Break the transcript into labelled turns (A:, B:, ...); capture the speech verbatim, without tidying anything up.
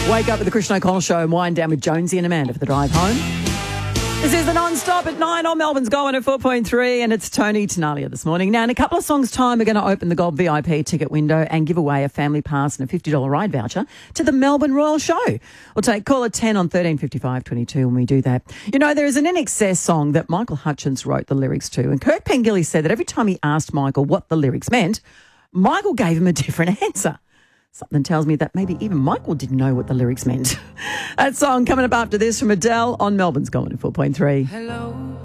A: Wake up with the Christian O'Connell Show and wind down with Jonesy and Amanda for the drive home. This is the non-stop at nine on Melbourne's Going at four point three, and it's Tony Tenalia this morning. Now, in a couple of songs' time, we're going to open the Gold V I P ticket window and give away a family pass and a fifty dollars ride voucher to the Melbourne Royal Show. We'll take caller ten on thirteen fifty-five twenty-two when we do that. You know, there is an N X S song that Michael Hutchence wrote the lyrics to, and Kirk Pengilly said that every time he asked Michael what the lyrics meant, Michael gave him a different answer. Something tells me that maybe even Michael didn't know what the lyrics meant. That song coming up after this from Adele on Melbourne's Going at four point three.
B: Hello.